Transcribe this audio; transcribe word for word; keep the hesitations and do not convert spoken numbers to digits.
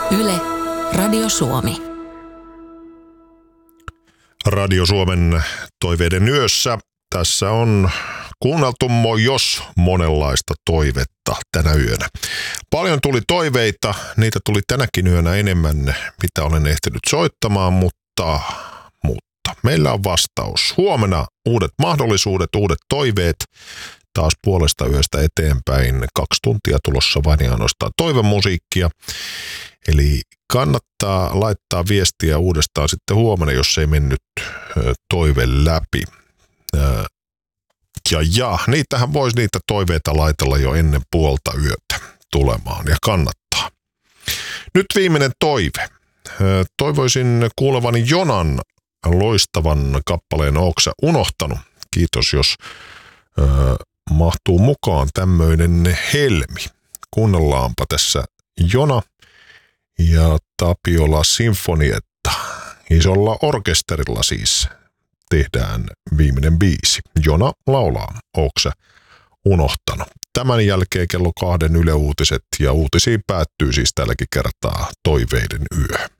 Yle, Radio Suomi. Radio Suomen toiveiden yössä. Tässä on kuunneltu jos monenlaista toivetta tänä yönä. Paljon tuli toiveita, niitä tuli tänäkin yönä enemmän, mitä olen ehtinyt soittamaan, mutta, mutta meillä on vastaus. Huomenna uudet mahdollisuudet, uudet toiveet. Taas puolesta yöstä eteenpäin kaksi tuntia tulossa vain ja ainoastaan toivemusiikkia. Eli kannattaa laittaa viestiä uudestaan sitten huomenna, jos ei mennyt toive läpi. Ja ja, niitähän voisi niitä toiveita laitella jo ennen puolta yötä tulemaan ja kannattaa. Nyt viimeinen toive. Toivoisin kuulevani Jonan loistavan kappaleen Ooksä unohtanut. Kiitos, jos ö, mahtuu mukaan tämmöinen helmi. Kuunnellaanpa tässä Jona ja Tapiola Sinfonietta. Isolla orkesterilla siis tehdään viimeinen biisi. Jona laulaa Ooksä unohtanut. Tämän jälkeen kello kahden Yle Uutiset ja uutisiin päättyy siis tälläkin kertaa toiveiden yö.